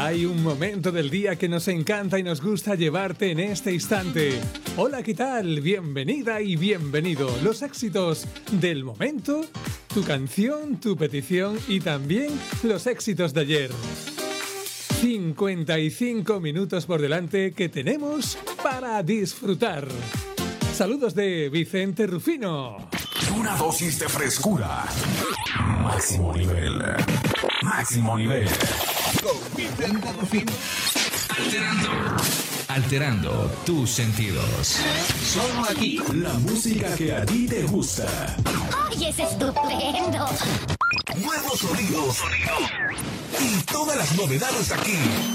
Hay un momento del día que nos encanta y nos gusta llevarte en este instante. Hola, ¿qué tal? Bienvenida y bienvenido. Los éxitos del momento, tu canción, tu petición y también los éxitos de ayer. 55 minutos por delante que tenemos para disfrutar. Saludos de Vicente Rufino. Una dosis de frescura. Máximo nivel. Máximo nivel. Con Vicente Rufino. Alterando tus sentidos. Solo aquí. La música que a ti te gusta. ¡Ay, es estupendo! Nuevos sonidos. Y todas las novedades aquí.